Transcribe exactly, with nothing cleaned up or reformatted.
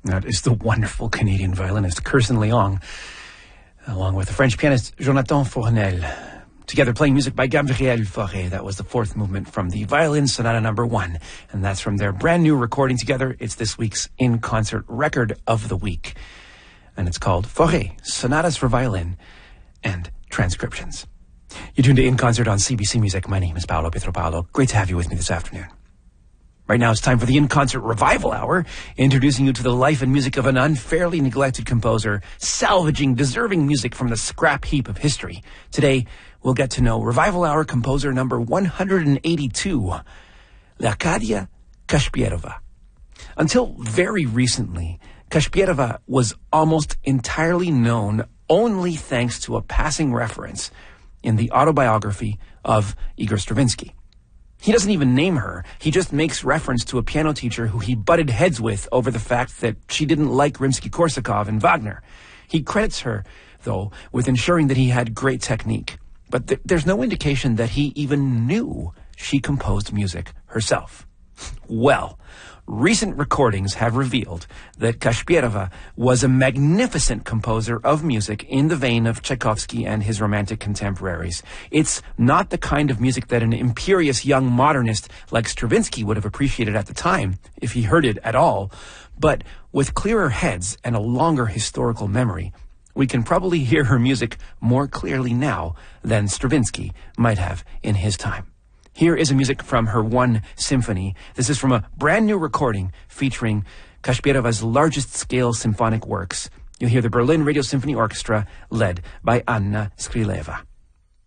That is the wonderful Canadian violinist Kirsten Leong, along with the French pianist Jonathan Fournel, together playing music by Gabriel Fauré. That was the fourth movement from the Violin Sonata number one, and that's from their brand new recording together. It's this week's in-concert record of the week, and it's called Fauré, Sonatas for Violin and Transcriptions. You tuned to In Concert on C B C Music. My name is Paolo Pietropalo. Great to have you with me this afternoon. Right now it's time for the In-Concert Revival Hour, introducing you to the life and music of an unfairly neglected composer, salvaging deserving music from the scrap heap of history. Today, we'll get to know Revival Hour composer number one hundred eighty-two, Leocadia Kashpierova. Until very recently, Kashpierova was almost entirely known only thanks to a passing reference in the autobiography of Igor Stravinsky. He doesn't even name her. He just makes reference to a piano teacher who he butted heads with over the fact that she didn't like Rimsky-Korsakov and Wagner. He credits her, though, with ensuring that he had great technique. But th- there's no indication that he even knew she composed music herself. Well, recent recordings have revealed that Kashpierova was a magnificent composer of music in the vein of Tchaikovsky and his romantic contemporaries. It's not the kind of music that an imperious young modernist like Stravinsky would have appreciated at the time, if he heard it at all, but with clearer heads and a longer historical memory, we can probably hear her music more clearly now than Stravinsky might have in his time. Here is a music from her one symphony. This is from a brand new recording featuring Kashpierova's largest scale symphonic works. You'll hear the Berlin Radio Symphony Orchestra led by Anna Skrileva.